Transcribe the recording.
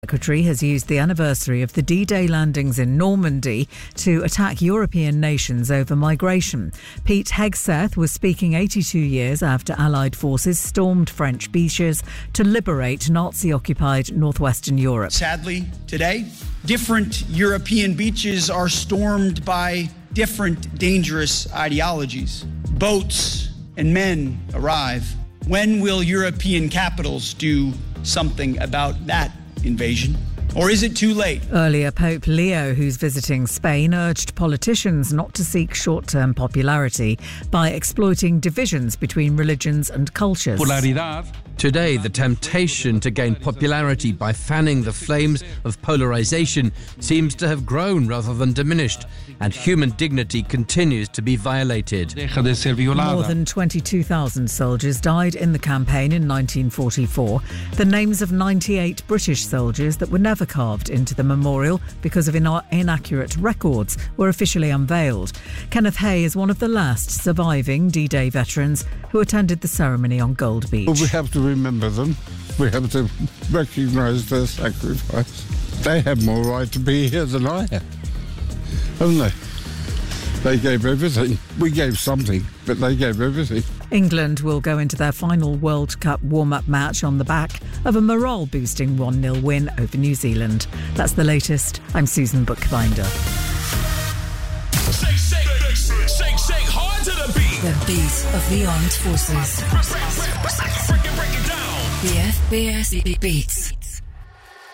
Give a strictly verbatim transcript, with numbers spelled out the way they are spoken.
Secretary has used the anniversary of the D-Day landings in Normandy to attack European nations over migration. Pete Hegseth was speaking eighty-two years after Allied forces stormed French beaches to liberate Nazi-occupied northwestern Europe. Sadly, today, different European beaches are stormed by different dangerous ideologies. Boats and men arrive. When will European capitals do something about that invasion? Or is it too late? Earlier, Pope Leo, who's visiting Spain, urged politicians not to seek short-term popularity by exploiting divisions between religions and cultures. Today, the temptation to gain popularity by fanning the flames of polarization seems to have grown rather than diminished, and human dignity continues to be violated. More than twenty-two thousand soldiers died in the campaign in nineteen forty-four. The names of ninety-eight British soldiers that were never carved into the memorial because of ina- inaccurate records were officially unveiled. Kenneth Hay is one of the last surviving D-Day veterans who attended the ceremony on Gold Beach. Well, we have to remember them. We have to recognise their sacrifice. They have more right to be here than I have, haven't they? They gave everything. We gave something, but they gave everything. England will go into their final World Cup warm-up match on the back of a morale-boosting one nil win over New Zealand. That's the latest. I'm Susan Bookbinder. Shake, shake, shake, shake hard to the beat. The beat of the armed forces. Break it, break it down. The F B S Beats.